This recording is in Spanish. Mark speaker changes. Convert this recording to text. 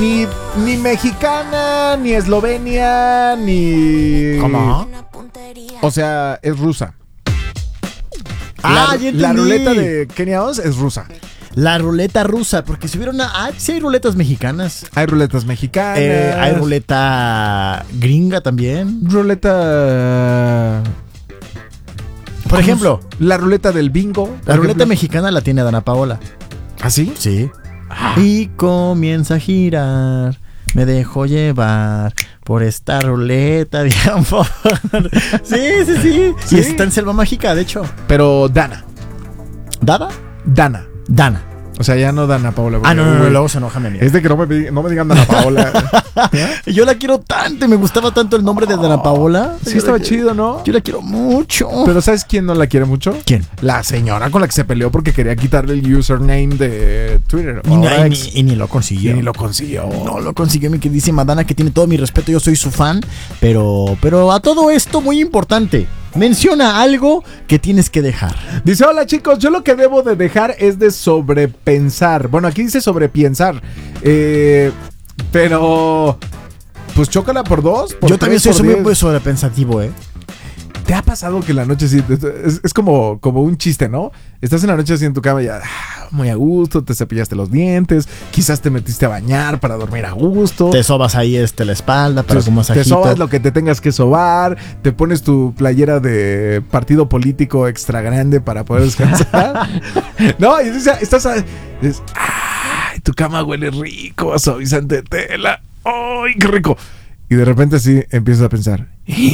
Speaker 1: Ni mexicana, ni eslovenia, ni...
Speaker 2: ¿Cómo?
Speaker 1: O sea, es rusa.
Speaker 2: Ya entendí.
Speaker 1: La ruleta de Kenia Oz es rusa.
Speaker 2: La ruleta rusa, porque si hubiera una... sí hay ruletas mexicanas.
Speaker 1: Hay ruletas mexicanas.
Speaker 2: Hay ruleta gringa también.
Speaker 1: Ruleta...
Speaker 2: Por ejemplo,
Speaker 1: la ruleta del bingo.
Speaker 2: La ruleta mexicana la tiene Dana Paola.
Speaker 1: ¿Ah, sí?
Speaker 2: Sí. Y comienza a girar, me dejo llevar por esta ruleta de amor. Sí.
Speaker 1: ¿Sí?
Speaker 2: Y está en Selva Mágica, de hecho.
Speaker 1: Pero Dana.
Speaker 2: ¿Dada?
Speaker 1: Dana. O sea, ya no Dana Paola.
Speaker 2: No, luego se enoja mi amiga.
Speaker 1: Es de que no me digan Dana Paola.
Speaker 2: Yo la quiero tanto y me gustaba tanto el nombre de Dana Paola.
Speaker 1: Sí, estaba chido, ¿no?
Speaker 2: Yo la quiero mucho.
Speaker 1: Pero ¿sabes quién no la quiere mucho?
Speaker 2: ¿Quién?
Speaker 1: La señora con la que se peleó porque quería quitarle el username de Twitter.
Speaker 2: Y ni lo consiguió.
Speaker 1: Ni lo consiguió.
Speaker 2: No lo consiguió, mi queridísima Dana, que tiene todo mi respeto. Yo soy su fan. Pero a todo esto, muy importante. Menciona algo que tienes que dejar.
Speaker 1: Dice, hola chicos, yo lo que debo de dejar es de sobrepensar. Bueno, aquí dice sobrepiensar. Pero... Pues chócala por 2.
Speaker 2: Yo también soy muy sobrepensativo,
Speaker 1: ¿Te ha pasado que la noche sí es como un chiste, ¿no? Estás en la noche así en tu cama y ya muy a gusto, te cepillaste los dientes, quizás te metiste a bañar para dormir a gusto.
Speaker 2: Te sobas ahí la espalda para un masajito.
Speaker 1: Te sobas lo que te tengas que sobar, te pones tu playera de partido político extra grande para poder descansar. No, y estás tu cama huele rico, suavizante de tela. ¡Ay, qué rico! Y de repente sí empiezas a pensar...